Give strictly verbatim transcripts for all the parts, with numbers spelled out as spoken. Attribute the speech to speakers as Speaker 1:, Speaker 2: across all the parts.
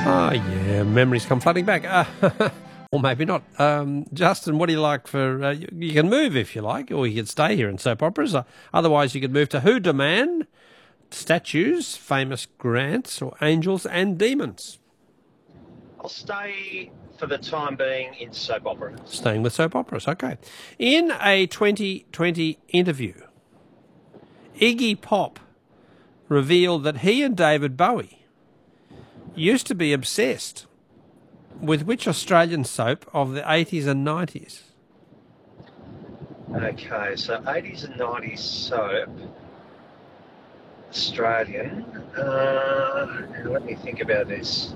Speaker 1: Oh, yeah, memories come flooding back. Uh, or maybe not. Um, Justin, what do you like for... Uh, you, you can move if you like, or you can stay here in soap operas. Uh, otherwise, you could move to Who Demand, statues, famous grants, or angels and demons.
Speaker 2: I'll stay for the time being in soap operas.
Speaker 1: Staying with soap operas, okay. In a twenty twenty interview, Iggy Pop revealed that he and David Bowie used to be obsessed with which Australian soap of the eighties and nineties?
Speaker 2: Okay, so eighties and nineties soap, Australian. Uh, now let me think about this.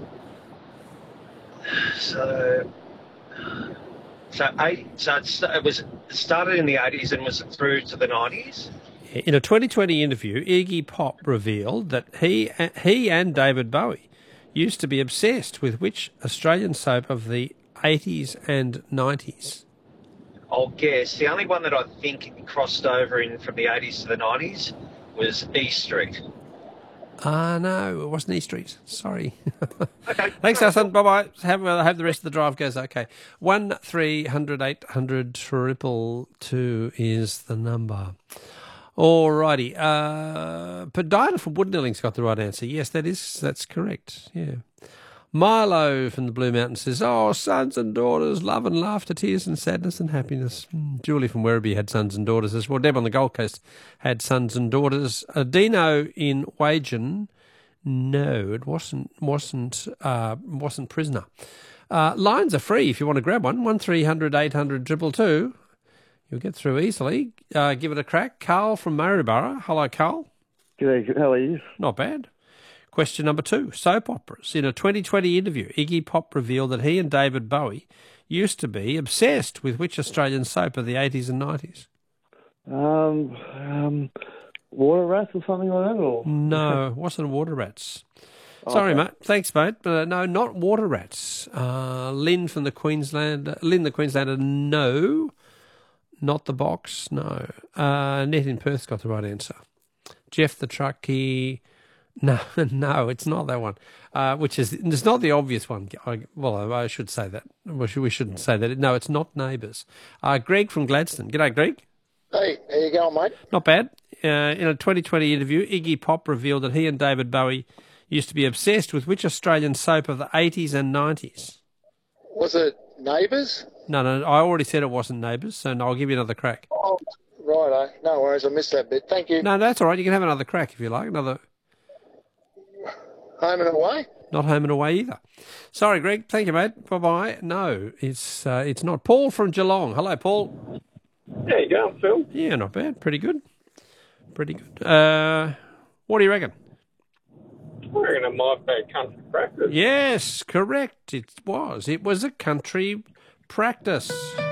Speaker 2: So, so eight. So it's, it was it started in the eighties and was through to the nineties.
Speaker 1: In a twenty twenty interview, Iggy Pop revealed that he he and David Bowie used to be obsessed with which Australian soap of the eighties and nineties?
Speaker 2: I'll guess. The only one that I think crossed over in from the eighties to the nineties was E Street.
Speaker 1: Ah, uh, no, it wasn't E Street. Sorry.
Speaker 2: Okay.
Speaker 1: Thanks, Hassan. Bye-bye. Have, uh, hope the rest of the drive goes okay. One three hundred eight hundred triple two is the number. All righty. Uh, but Diana from Woodnelling's got the right answer. Yes, that is, that's correct. Yeah. Milo from the Blue Mountains says, oh, sons and daughters, love and laughter, tears and sadness and happiness. Mm. Julie from Werribee had sons and daughters as well. Deb on the Gold Coast had sons and daughters. Uh, Dino in Wagen, no, it wasn't, wasn't, uh, wasn't Prisoner. Uh, lines are free if you want to grab one. One three hundred eight hundred triple two. You'll get through easily. Uh, give it a crack. Carl from Maryborough. Hello, Carl.
Speaker 3: G'day, how are you?
Speaker 1: Not bad. Question number two. Soap operas. In a twenty twenty interview, Iggy Pop revealed that he and David Bowie used to be obsessed with which Australian soap of the eighties and nineties?
Speaker 3: Um, um, Water Rats or something like that? Or?
Speaker 1: No, it wasn't Water Rats. Sorry, okay. mate. Thanks, mate. But uh, no, not Water Rats. Uh, Lynn from the Queensland, Lynn the Queenslander, no. Not the Box, no. Uh, Net in Perth's got the right answer. Jeff the Truckie, no, no, it's not that one. Uh, which is, it's not the obvious one. I, well, I should say that. We, should, we shouldn't say that. No, it's not Neighbours. Uh, Greg from Gladstone. G'day, Greg.
Speaker 4: Hey, how you going, mate?
Speaker 1: Not bad. Uh, in a twenty twenty interview, Iggy Pop revealed that he and David Bowie used to be obsessed with which Australian soap of the eighties and nineties?
Speaker 4: Was it Neighbours?
Speaker 1: No, no, I already said it wasn't Neighbours, so no, I'll give you another crack.
Speaker 4: Oh, right, eh? No worries, I missed that bit. Thank you.
Speaker 1: No, that's all right. You can have another crack if you like. Another.
Speaker 4: Home and Away?
Speaker 1: Not Home and Away either. Sorry, Greg. Thank you, mate. Bye-bye. No, it's uh, it's not. Paul from Geelong. Hello, Paul.
Speaker 5: How you going, Phil?
Speaker 1: Yeah, not bad. Pretty good. Pretty good. Uh, what do you reckon?
Speaker 5: I reckon it might be a country practice.
Speaker 1: Yes, correct. It was. It was a country practice.